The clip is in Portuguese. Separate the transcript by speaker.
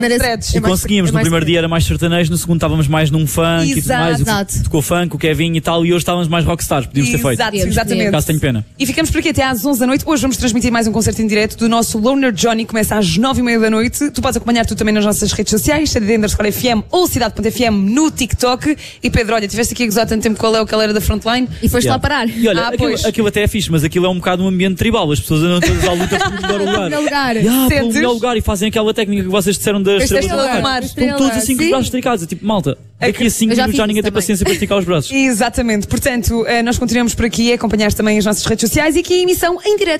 Speaker 1: Threads.
Speaker 2: E conseguíamos, no primeiro dia era mais sertanejo, no segundo estávamos mais num funk e tudo mais.
Speaker 3: Exato.
Speaker 2: Tocou funk, o Kevin e tal, e hoje estávamos mais rockstars, podíamos ter feito.
Speaker 1: Exatamente.
Speaker 2: Caso tenho pena.
Speaker 1: E ficamos por aqui até às 11 da noite. Hoje vamos transmitir mais um concerto em direto do nosso Loner Johnny, começa às 9h30 da noite. Tu podes acompanhar tu também nas nossas redes sociais, cidade_FM ou cidade.fm no TikTok. E Pedro, olha, tiveste aqui a gozar tanto tempo qual é o que ela era da Frontline.
Speaker 3: E foste lá parar.
Speaker 2: E olha, aquilo até é fixe, mas aquilo é um bocado um ambiente tribal. As pessoas andam todas à luta pelo melhor lugar. Pelo melhor lugar, e fazem aquela técnica que vocês disseram das estrelas do mar. Estão todos assim com os braços esticados. Tipo, malta, daqui a 5 minutos já ninguém tem paciência para esticar os braços.
Speaker 1: Exatamente. Portanto, nós continuamos por aqui a acompanhar também as nossas redes sociais e aqui a emissão em direto.